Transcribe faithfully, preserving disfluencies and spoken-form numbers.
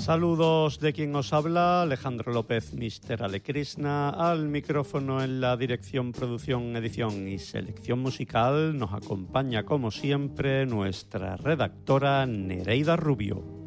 Saludos de quien os habla, Alejandro López, mister Alekrishna, al micrófono en la dirección, producción, edición y selección musical. Nos acompaña, como siempre, nuestra redactora Nereida Rubio.